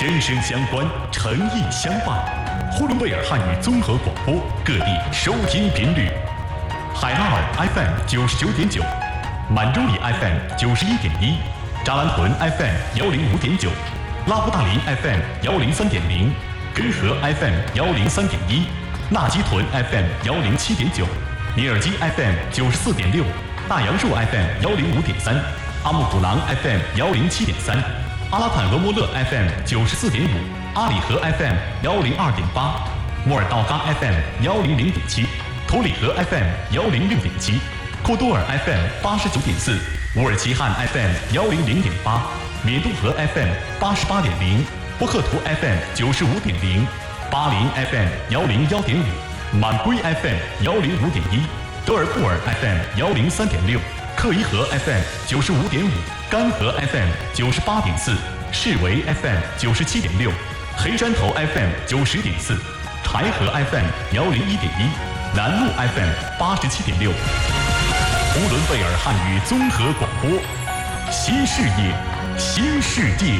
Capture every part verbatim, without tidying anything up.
声声相关，诚意相伴。呼伦贝尔汉语综合广播，各地收听频率：海拉尔 F M 九十九点九，满洲里 F M 九十一点一，扎兰屯 F M 幺零五点九，拉布大林 F M 幺零三点零，根河 F M 幺零三点一，纳基屯 F M 幺零七点九，尼尔基 F M 九十四点六，大杨树 F M 幺零五点三，阿木古朗 F M 幺零七点三，阿拉坦俄莫勒 F M 九十四点五，阿里河 F M 幺零二点八，莫尔道嘎 F M 幺零零点七，图里河 F M 幺零六点七，库多尔 F M 八十九点四，乌尔齐汉 F M 幺零零点八，缅度河 F M 八十八点零，波克图 F M 九十五点零，巴林 F M 幺零幺点五，满归 F M 幺零五点一，德尔布尔 F M 幺零三点六，克伊河 F M 九十五点五，干河 F M 九十八点四，士维 F M 九十七点六，黑山头 F M 九十点四，柴河 F M 幺零一点一，南路 F M 八十七点六。呼伦贝尔汉语综合广播，新视野，新世界。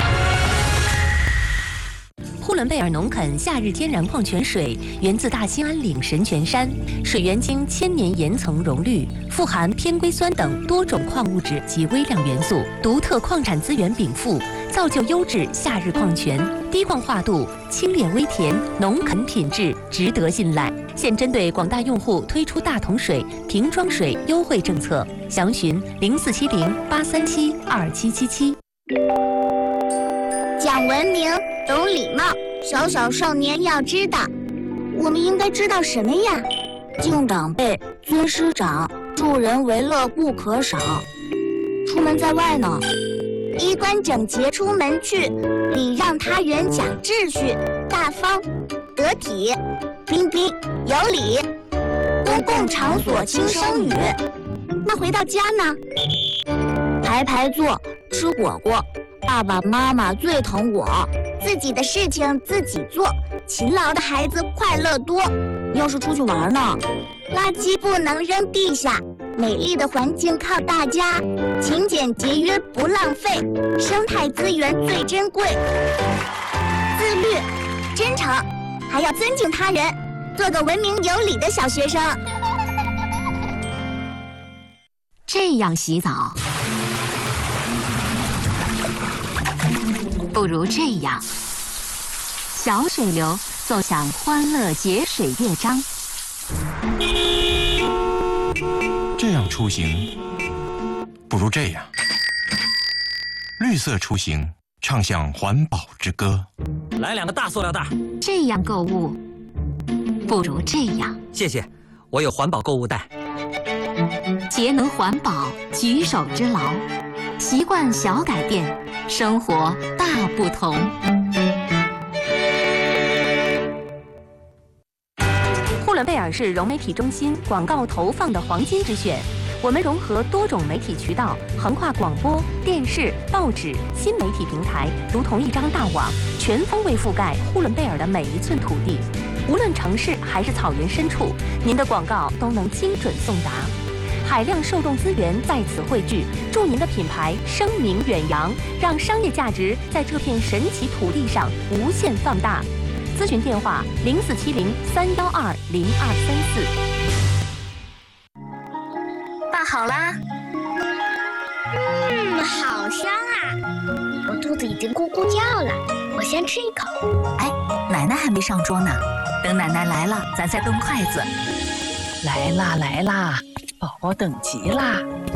呼伦贝尔农垦夏日天然矿泉水源自大兴安岭神泉山，水源经千年岩层溶滤，富含偏硅酸等多种矿物质及微量元素，独特矿产资源禀赋，造就优质夏日矿泉，低矿化度，清冽微甜，农垦品质值得信赖。现针对广大用户推出大桶水、瓶装水优惠政策，详询零四七零八三七二七七七。 讲文明，懂礼貌，小小少年要知道。我们应该知道什么呀？敬长辈，尊师长，助人为乐不可少。出门在外呢，衣冠整洁出门去，礼让他人讲秩序，大方得体，彬彬有礼。公共场所轻声语。那回到家呢？排排坐，吃火锅。爸爸妈妈最疼我，自己的事情自己做，勤劳的孩子快乐多。要是出去玩呢，垃圾不能扔地下，美丽的环境靠大家，勤俭节约不浪费，生态资源最珍贵。自律、真诚，还要尊敬他人，做个文明有礼的小学生。 这样洗澡，不如这样，小水流奏响欢乐节水乐章。 这样出行，不如这样，绿色出行，唱响环保之歌。 来两个大塑料袋。 这样购物，不如这样。 谢谢，我有环保购物袋。 节能环保，举手之劳，习惯小改变，生活大不同。呼伦贝尔是融媒体中心广告投放的黄金之选。我们融合多种媒体渠道，横跨广播、电视、报纸、新媒体平台，如同一张大网，全方位覆盖呼伦贝尔的每一寸土地。无论城市还是草原深处，您的广告都能精准送达。海量受众资源在此汇聚，助您的品牌声名远扬，让商业价值在这片神奇土地上无限放大。咨询电话：零四七零三幺二零二三四。 拌好啦。嗯，好香啊！我肚子已经咕咕叫了，我先吃一口。 哎，奶奶还没上桌呢，等奶奶来了，咱再动筷子。 来啦来啦，宝宝等急啦！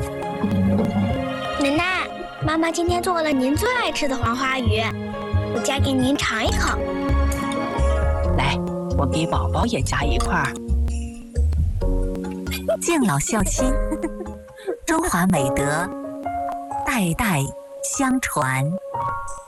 奶奶，妈妈今天做了您最爱吃的黄花鱼，我夹给您尝一口。 来，我给宝宝也夹一块儿。 敬老孝亲，中华美德代代相传。